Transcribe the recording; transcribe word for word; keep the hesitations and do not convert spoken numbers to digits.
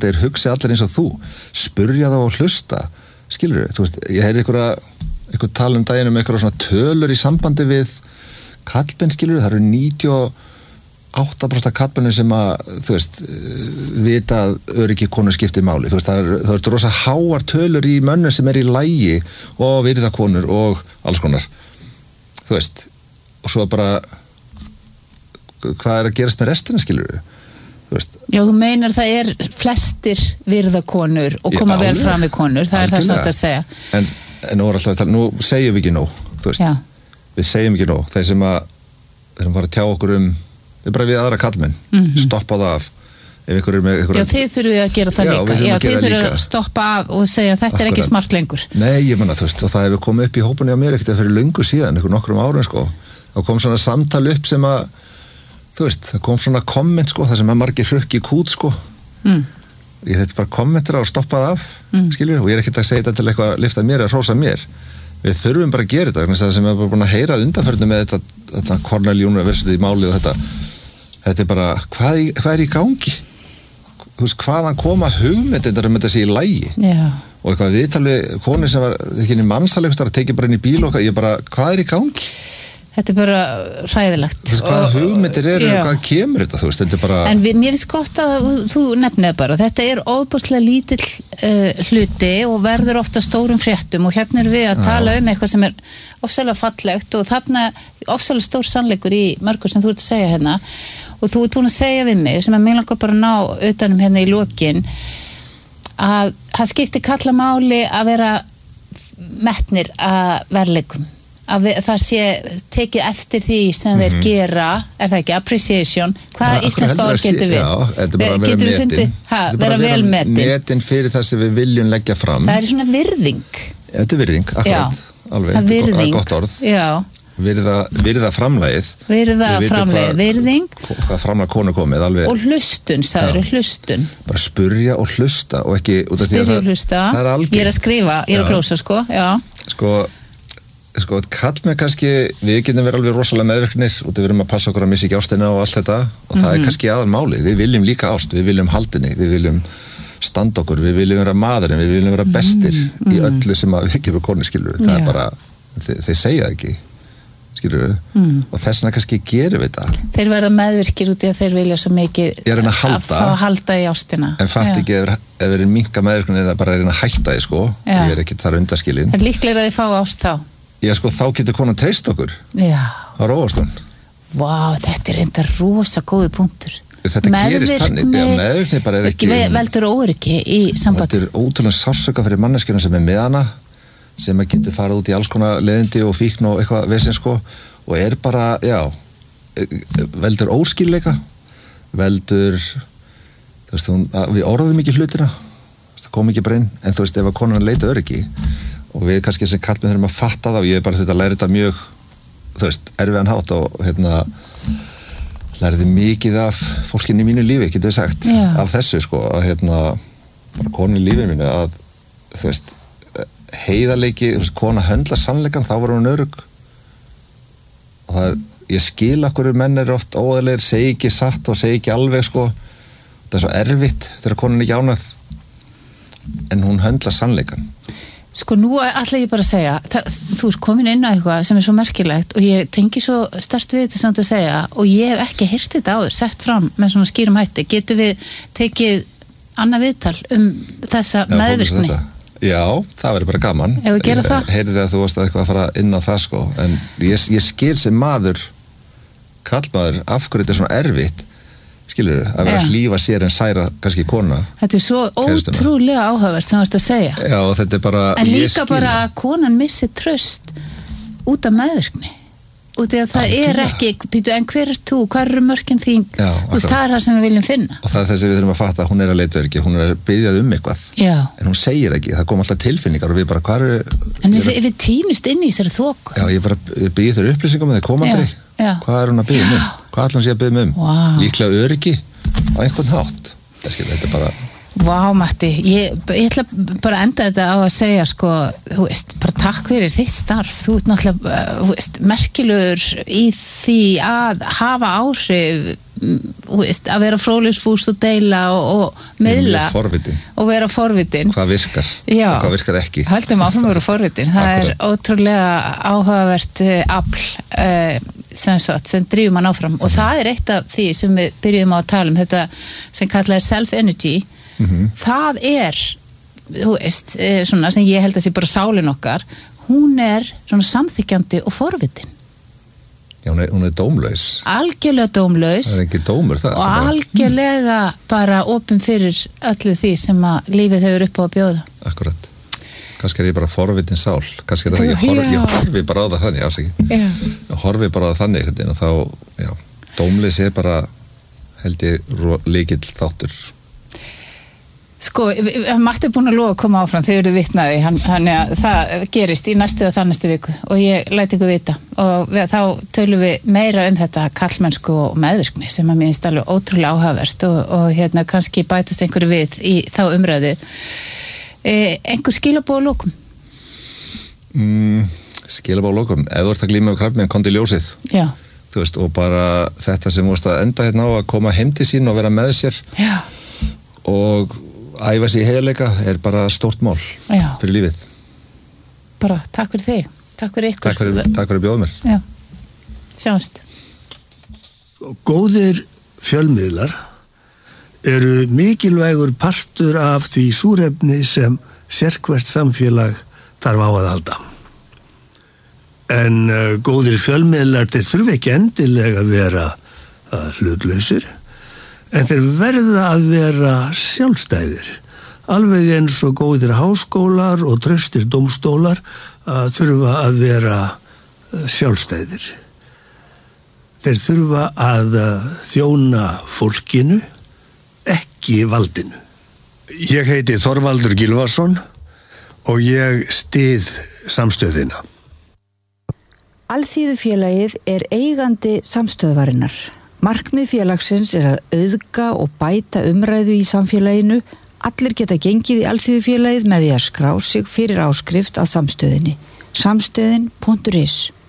vildi þeir hugsi allir eins og þú, spurja þá og hlusta, skilur þú veist, ég heyrði einhverja, einhver tala um daginn um einhverja svona tölur í sambandi við kallmenn, skilur það eru níutíu og átta prósent kallmennir sem að, þú veist, vita að öryggi konur skiptir máli, þú veist, það er, það er rosa háar tölur í mönnum sem er í lagi og virða konur og alls konar, þú veist, og svo bara, hvað er að gerast með restina, skilur þú veist. Já, þú meinar það er flestir virða konur og koma Já, vel fram við konur, það algjörlega. Er það sem þetta að segja. En, en nú, alltaf, nú segjum við ekki nóg, þú veist, Já. Við segjum ekki nóg, þeir sem að, þeir sem bara tjá okkur um við bara við aðra kallmenn, mm-hmm. stoppa það af ef ykkur er með ykkur Já, þið þurfum að gera það Já, líka Já, þið þurfum að stoppa af og segja þetta Akkurat. Er ekki smart lengur Nei, ég menna, þú veist, og það hefur komið upp í hópunni á mér ekkert fyrir löngu síðan, ykkur nokkrum árum sko, þá kom svona samtal upp sem að þú veist, það kom svona komment sko, það sem að margir hrukki í kút sko mm. ég þetta bara kommentur á að stoppa það af mm. skilur, og ég er ekkert að segja þetta til eitthvað að lyfta mér eða hrósa mér við þurfum bara að gera þetta, það sem er bara búin að heyra undanförnu með þetta, þetta Cornell University máli og þetta þetta er bara, hvað, hvað er í gangi þú veist, hvaðan koma hugmyndir um þetta sé í lagi Já. Og eitthvað viðtalvi, koni sem var ekki inn í mannsalegustar að tekið bara inn í bíl og ég bara, hvað er í gangi þetta er bara hræðilegt þú veist, hvaða hugmyndir eru og hvað kemur þetta þú veist, þetta er bara en við, mér finnst gott að þú nefnir bara þetta er ofboðslega lítill uh, hluti og verður ofta stórum fréttum og hérna er við að Já. Tala um eitthvað sem er ofsalega fallegt og þarna ofsalega stór sannleikur í mörgur sem þú ert að segja hérna og þú ert búin að segja við mig sem að mig langar bara að ná utanum hérna í lokin að það skiptir kalla máli að vera metnir að verðleikum að við, það sé tekið eftir því sem mm-hmm. þeir gera er það ekki, appreciation hvaða íslenska orð getur við? Já, þetta er bara að vera metin vera vel metin metin fyrir það sem við viljum leggja fram það er svona virðing þetta er virðing, akkurat, alveg það er virðing, gott orð Já. virða, virða framlagið virða framlagið, virðing hvað framlag konu komið alveg og hlustun, sagður, hlustun bara spurja og hlusta og ekki út af því að spurja og hlusta, það ég er að skrifa ég er að klósa sko, já sko sko, kall með kannski, við getum verið alveg rosalega meðvirknir og við erum að passa okkur að missa ekki ástina og allt þetta og mm-hmm. það er kannski aðal málið, við viljum líka ást við viljum haldinni, við viljum standa okkur við viljum vera maðurinn, við viljum vera bestir mm-hmm. í öllu sem að við gefum koni skilur það Já. Er bara, þeir, þeir segja ekki skilur við, mm. og þess vegna kannski gerum við þetta. Þeir verða meðvirkir út í að þeir vilja svo mikið að, að fá að halda í ástina. En fatt ekki ef þeir eru minka meðvirkun er að bara reyna að hætta því sko, ég er ekki þar undaskilin. En líklega að þið fá ást þá? Já sko, þá getur konan treyst okkur. Já. Það róast hún. Vá, þetta er enda rosa góði punktur. Þetta gerist þannig, meðvirkni bara er ekki... Veldur óöryggi í sambandi. Þetta er ótrúlega sársauka fyrir manneskjuna sem er með hana, sem að getur farið út í alls konar leiðindi og fíkn og eitthvað vesinn sko, og er bara, já, veldur óskýrleika, veldur, þú veist, hún, við orðum ekki hlutina, það kom ekki bara inn, en þú veist, ef að konan leita öryggi, og við kannski sem kallmenn þurfum að fatta það, og ég er bara þetta að læra þetta mjög, þú veist, erfiðan hátt og hérna, læriði mikið af fólkinni í mínu lífi, getur við sagt, já. Af þessu sko, að hérna, bara konin í lífinu mínu, að, þú veist, heiðarleiki, þú veist, kona höndla sannleikan, þá var hún örugg. Og það er, ég skil okkur menn er oft óðalegir, segi ekki satt og segi ekki alveg, sko. Það er svo erfitt þegar konan er ekki ánægð. En hún höndla sannleikan. Sko nú ætla ég bara að segja, það, þú ert komin inn á eitthvað sem er svo merkilegt og ég tengi svo sterkt við þetta sem þú segja og ég hef ekki heyrt þetta áður, sett fram með svona skýrum hætti. Getum við tekið annað viðtal um þessa Já, meðvirkni? Já, það verður bara gaman. Ef við gera það? Heyrði að þú varst að eitthvað að fara inn á það sko, en ég, ég skil sem maður, kallmaður, af hverju þetta er svona erfitt, skilur að vera að hlífa sér en særa kannski kona. Þetta er svo kæristuna. Ótrúlega áhugavert sem þú ert að segja. Já, og þetta er bara... En líka bara að konan missi tröst út af meðvirkni. Út af að það Alkjörlega. Er ekki, býtu, en hver er þú, hver eru mörkin þín, Já, veist, það er það sem við viljum finna. Og það er þess að við þurfum að fatta að hún er að leita öryggi, hún er að biðjað um eitthvað. Já. En hún segir ekki, það kom alltaf tilfinningar og við bara, hvað eru... En við, við týnust inn í þessari þoku. Já, ég bara biðið þér upplýsingum með þeir koma aldrei. Já. Hvað er hún að biðja um? Hvað ætlar hún sé að biðja um? Wow. Líklega öryggi á einhvern hátt. Þetta er bara... Vá, Matti, ég, ég ætla bara að enda þetta á að segja sko, þú veist, bara takk fyrir þitt starf, þú ert náttúrulega, þú veist, merkilegur í því að hafa áhrif veist, að vera fróðlegsfús og deila og, og miðla og vera forvitin hvað virkar Já, og hvað virkar ekki höldum áfram að vera forvitin það Akkurat. Er ótrúlega áhugavert afl uh, sem, sagt, sem drýfum mann áfram mm-hmm. og það er eitt af því sem við byrjum á að tala um þetta sem kallað er self-energy mm-hmm. það er þú veist, svona sem ég held að sé bara sálin okkar, hún er svona samþykjandi og forvitin Já, hún er, hún er dómlaus algjörlega dómlaus það er ekki dómur það og bara... algjörlega bara opin fyrir öllu því sem að lífið hefur upp á að bjóða Akkurat, kannski er ég bara forvitin sál kannski er það, ég, horf, ég horfi bara á það þannig ásæki, ég horfi bara á það þannig og þá, já, dómlaus er bara held ég líkill þáttur Sko, Matti er búin að lofa að koma áfram þegar þú vitnaði, hann, hann ja, það gerist í næstu og þannastu viku og ég læti ykkur vita og við, þá tölum við meira um þetta karlmennsku og meðvirkni sem að mér finnst alveg ótrúlega áhugavert og, og hérna kannski bætast einhverju við í þá umræðu e, einhver skilabóð að lokum? Mm, skilabóð að lokum, ef þú ert að glíma á krabbamein, komdu í ljósið Já. Þú veist, og bara þetta sem vorst að enda hérna á að koma heim til sín og vera með sér Já. Og æfa sig í heiðarleika er bara stórt mál Já. Fyrir lífið bara takk fyrir þig, takk fyrir ykkur takk fyrir, takk fyrir að bjóða mér Já. Sjáumst Góðir fjölmiðlar eru mikilvægur partur af því súrefni sem sérhvert samfélag þarf á að halda en uh, góðir fjölmiðlar þeir þurfa ekki endilega að vera uh, hlutlausir en þeir verða að vera sjálfstæðir, alveg eins og góðir háskólar og traustir dómstólar að þurfa að vera sjálfstæðir. Þeir þurfa að þjóna fólkinu, ekki valdinu. Ég heiti Þorvaldur Gylfason og ég styð samstöðina. Alþýðufélagið er eigandi samstöðvarinnar. Markmið félagsins er að auðga og bæta umræðu í samfélaginu. Allir geta gengið í Alþýðufélagið með því að skrá sig fyrir áskrift að samstöðinni. samstöðin punktur is